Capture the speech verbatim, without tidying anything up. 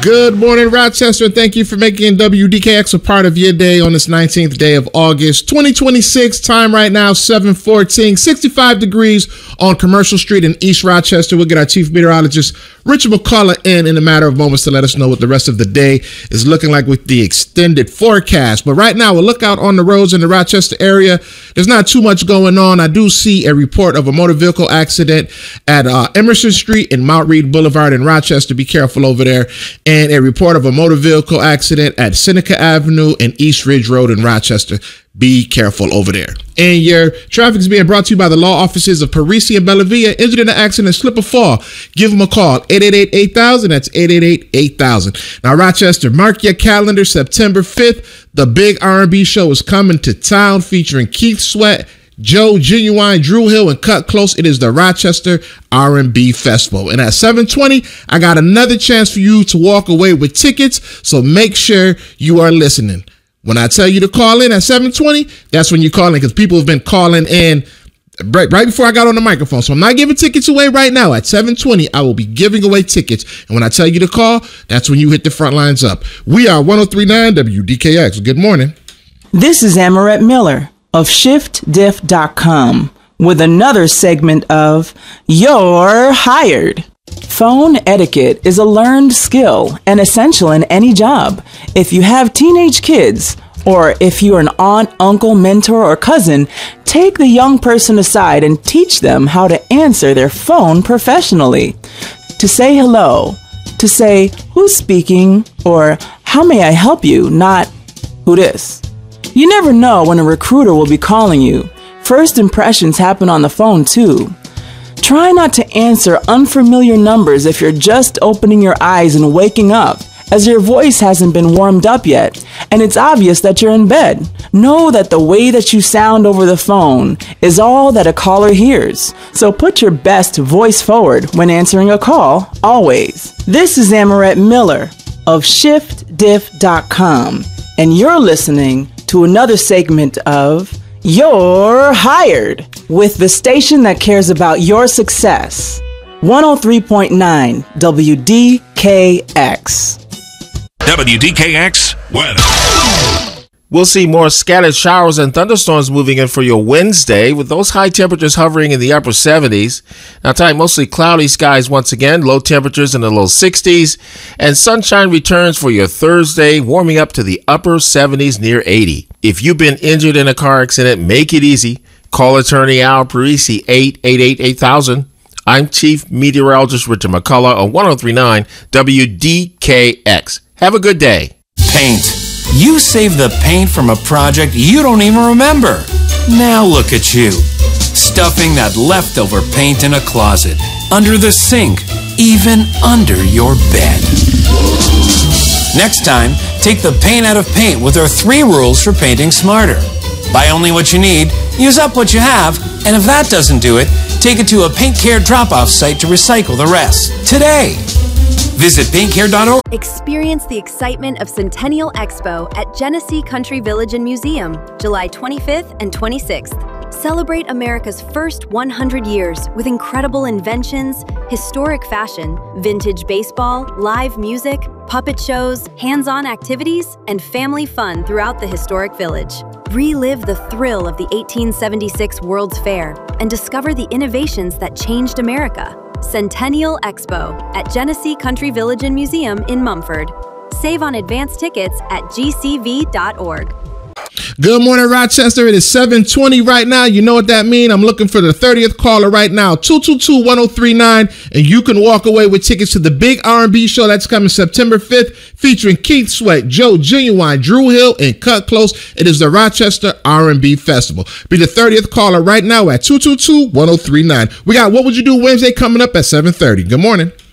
Good morning, Rochester. Thank you for making W D K X a part of your day on this nineteenth day of August, twenty twenty-six. Time right now, seven fourteen, sixty-five degrees on Commercial Street in East Rochester. We'll get our chief meteorologist, Richard McCullough, in in a matter of moments to let us know what the rest of the day is looking like with the extended forecast. But right now, we'll look out on the roads in the Rochester area. There's not too much going on. I do see a report of a motor vehicle accident at uh, Emerson Street and Mount Reed Boulevard in Rochester. Be careful over there. And a report of a motor vehicle accident at Seneca Avenue and East Ridge Road in Rochester. Be careful over there. And your traffic is being brought to you by the law offices of Parisi and Bellavia. Injured in an accident, slip or fall, give them a call, eight eight eight, eight thousand. That's eight eight eight, eight thousand. Now, Rochester, mark your calendar, September fifth. The big R and B show is coming to town featuring Keith Sweat, Joe Genuine, Drew Hill, and Cut Close. It is the Rochester R and B Festival. And at seven twenty, I got another chance for you to walk away with tickets, so make sure you are listening. When I tell you to call in at seven twenty, that's when you call in, because people have been calling in right, right before I got on the microphone. So I'm not giving tickets away right now. At seven twenty, I will be giving away tickets. And when I tell you to call, that's when you hit the front lines up. We are one oh three point nine W D K X. Good morning. This is Amarette Miller of shift diff dot com with another segment of You're Hired. Phone etiquette is a learned skill and essential in any job. If you have teenage kids, or if you're an aunt, uncle, mentor, or cousin, take the young person aside and teach them how to answer their phone professionally. To say hello, to say who's speaking, or how may I help you, not who this. You never know when a recruiter will be calling you. First impressions happen on the phone too. Try not to answer unfamiliar numbers if you're just opening your eyes and waking up, as your voice hasn't been warmed up yet, and it's obvious that you're in bed. Know that the way that you sound over the phone is all that a caller hears, so put your best voice forward when answering a call, always. This is Amarette Miller of shift diff dot com, and you're listening to another segment of You're Hired, with the station that cares about your success. one oh three point nine W D K X. W D K X weather. We'll see more scattered showers and thunderstorms moving in for your Wednesday, with those high temperatures hovering in the upper seventies. Now tonight, mostly cloudy skies once again, low temperatures in the low sixties, and sunshine returns for your Thursday, warming up to the upper seventies near eighty. If you've been injured in a car accident, make it easy. Call attorney Al Parisi, eight eight eight, eight thousand. I'm Chief Meteorologist Richard McCullough on one oh three point nine W D K X. Have a good day. Paint. You saved the paint from a project you don't even remember. Now look at you, stuffing that leftover paint in a closet, under the sink, even under your bed. Next time, take the paint out of paint with our three rules for painting smarter. Buy only what you need, use up what you have, and if that doesn't do it, take it to a Paint Care drop-off site to recycle the rest. Today. Visit paint care dot org. Experience the excitement of Centennial Expo at Genesee Country Village and Museum, July twenty-fifth and twenty-sixth. Celebrate America's first one hundred years with incredible inventions, historic fashion, vintage baseball, live music, puppet shows, hands-on activities, and family fun throughout the historic village. Relive the thrill of the eighteen seventy-six World's Fair and discover the innovations that changed America. Centennial Expo at Genesee Country Village and Museum in Mumford. Save on advance tickets at G C V dot org. Good morning, Rochester. It is seven twenty right now. You know what that means. I'm looking for the thirtieth caller right now, two two two, one oh three nine, and you can walk away with tickets to the big R and B show that's coming September fifth, featuring Keith Sweat, Joe Genuine, Drew Hill, and Cut Close. It is the Rochester R and B Festival. Be the thirtieth caller right now at two two two, one oh three nine. We got What Would You Do Wednesday coming up at seven thirty. Good morning.